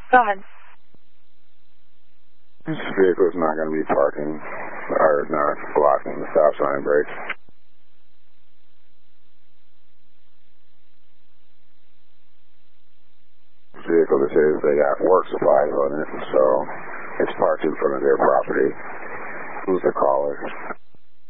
Go ahead. This vehicle is not going to be parking or not blocking the stop sign brakes. This vehicle, this is, they got work supplies on it, so it's parked in front of their property. Who's the caller?